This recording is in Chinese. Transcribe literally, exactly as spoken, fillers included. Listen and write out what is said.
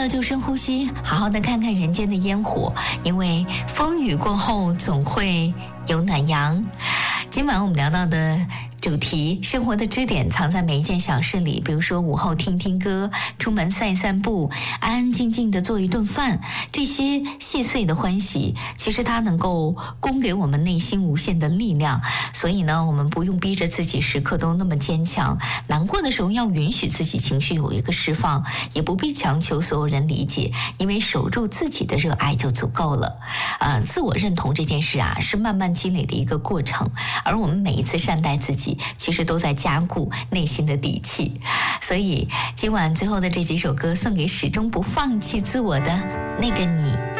了就深呼吸，好好的看看人间的烟火，因为风雨过后总会有暖阳。今晚我们聊到的主题，生活的支点藏在每一件小事里，比如说午后听听歌，出门散一散步，安安静静的做一顿饭，这些细碎的欢喜，其实它能够供给我们内心无限的力量。所以呢，我们不用逼着自己时刻都那么坚强，难过的时候要允许自己情绪有一个释放，也不必强求所有人理解，因为守住自己的热爱就足够了。呃，自我认同这件事啊，是慢慢积累的一个过程，而我们每一次善待自己，其实都在加固内心的底气。所以今晚最后的这几首歌送给始终不放弃自我的那个你。